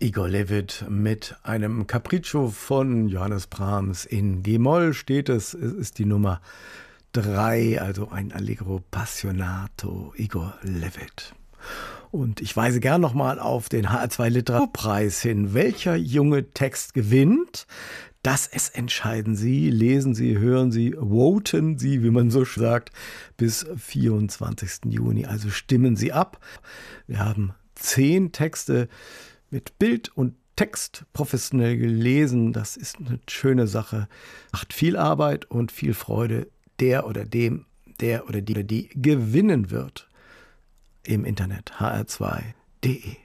Igor Levit mit einem Capriccio von Johannes Brahms. In G-Moll steht es ist die Nummer 3, also ein Allegro Passionato, Igor Levit. Und ich weise gern nochmal auf den HR2 Literaturpreis hin. Welcher junge Text gewinnt? Das entscheiden Sie, lesen Sie, hören Sie, voten Sie, wie man so sagt, bis 24. Juni. Also stimmen Sie ab. Wir haben 10 Texte mit Bild und Text professionell gelesen. Das ist eine schöne Sache. Macht viel Arbeit und viel Freude, der oder die gewinnen wird. Im Internet hr2.de